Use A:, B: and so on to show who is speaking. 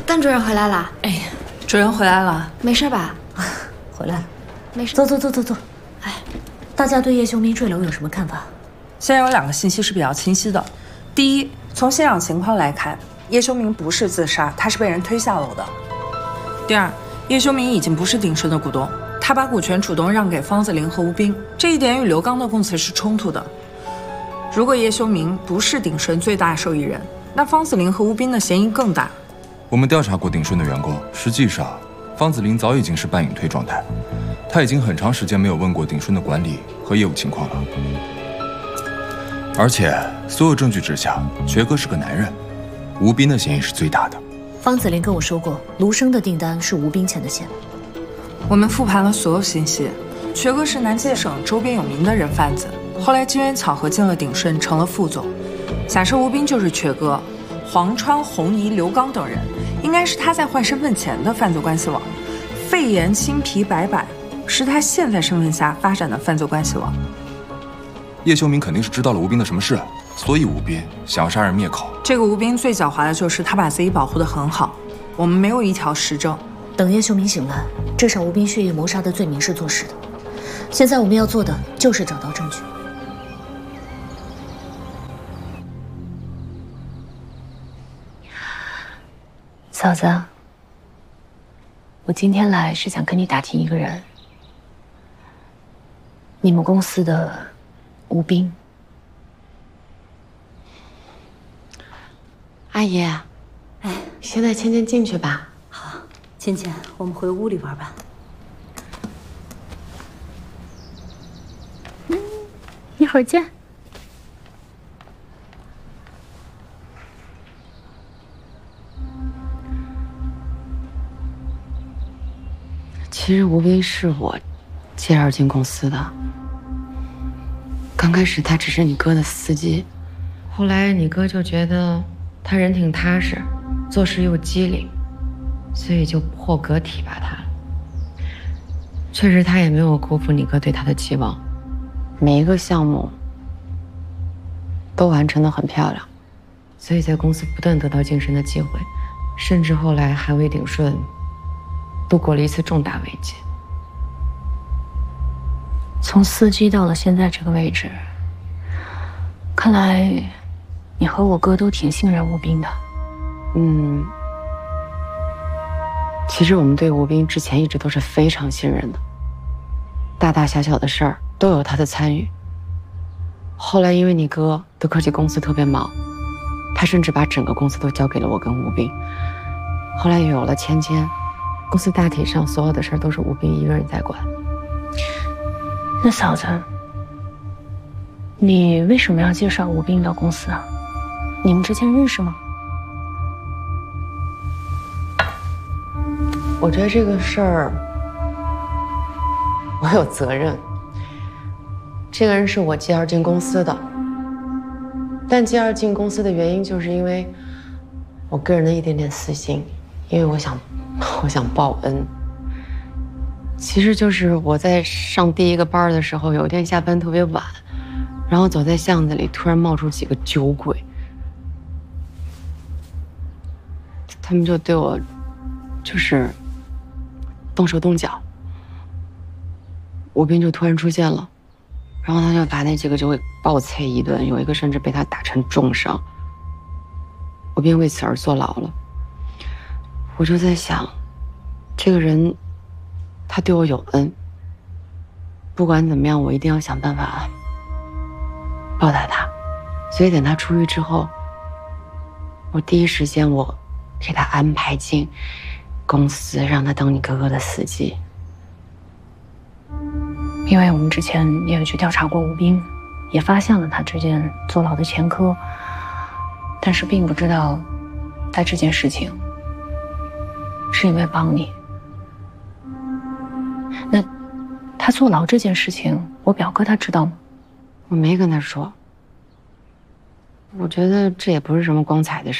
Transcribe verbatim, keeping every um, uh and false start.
A: 段主任回来了。
B: 哎，主任回来了，
A: 没事吧？
C: 回来了，
A: 没事。
C: 坐坐坐坐坐。哎，大家对叶修明坠楼有什么看法？
B: 现在有两个信息是比较清晰的。第一，从现场情况来看，叶修明不是自杀，他是被人推下楼的。第二，叶修明已经不是鼎盛的股东，他把股权主动让给方子霖和吴斌，这一点与刘刚的供词是冲突的。如果叶修明不是鼎盛最大受益人，那方子霖和吴斌的嫌疑更大。
D: 我们调查过鼎盛的员工，实际上方子霖早已经是半隐退状态，他已经很长时间没有问过鼎盛的管理和业务情况了。而且所有证据指向，瘸哥是个男人，吴斌的嫌疑是最大的。
C: 方子霖跟我说过，卢生的订单是吴斌牵的线。
B: 我们复盘了所有信息，瘸哥是南界省周边有名的人贩子，后来机缘巧合进了鼎盛，成了副总。假设吴斌就是瘸哥，黄川、红姨、刘刚等人，应该是他在换身份前的犯罪关系网。肺炎、青皮、白板是他现在身份下发展的犯罪关系网。
D: 叶修明肯定是知道了吴斌的什么事，所以吴斌想要杀人灭口。
B: 这个吴斌最狡猾的就是他把自己保护得很好，我们没有一条实证。
C: 等叶修明醒来，至少吴斌蓄意谋杀的罪名是坐实的。现在我们要做的就是找到证据。嫂子，我今天来是想跟你打听一个人，你们公司的吴斌。
E: 阿姨，哎，现在芊芊进去吧。
F: 好，芊芊，我们回屋里玩吧。
G: 嗯，一会儿见。
E: 其实吴斌是我介绍进公司的。刚开始他只是你哥的司机，后来你哥就觉得他人挺踏实，做事又机灵，所以就破格提拔他了。确实，他也没有辜负你哥对他的期望，每一个项目都完成得很漂亮，所以在公司不断得到晋升的机会，甚至后来还为鼎盛度过了一次重大危机。
C: 从司机到了现在这个位置，看来你和我哥都挺信任吴斌的。
E: 嗯，其实我们对吴斌之前一直都是非常信任的，大大小小的事儿都有他的参与。后来因为你哥的科技公司特别忙，他甚至把整个公司都交给了我跟吴斌。后来又有了芊芊，公司大体上所有的事儿都是吴斌一个人在管。
C: 那嫂子，你为什么要介绍吴斌到公司啊？你们之前认识吗？
E: 我觉得这个事儿我有责任。这个人是我介绍进公司的，但介绍进公司的原因就是因为我个人的一点点私心，因为我想，我想报恩。其实就是我在上第一个班的时候，有一天下班特别晚，然后走在巷子里，突然冒出几个酒鬼，他们就对我就是动手动脚。吴斌就突然出现了，然后他就把那几个酒鬼暴啐一顿，有一个甚至被他打成重伤。吴斌为此而坐牢了。我就在想，这个人他对我有恩，不管怎么样，我一定要想办法报答他。所以等他出狱之后，我第一时间我给他安排进公司，让他当你哥哥的司机。
C: 因为我们之前也有去调查过吴斌，也发现了他之前坐牢的前科，但是并不知道他这件事情是因为帮你。那他坐牢这件事情，我表哥他知道吗？
E: 我没跟他说。我觉得这也不是什么光彩的事。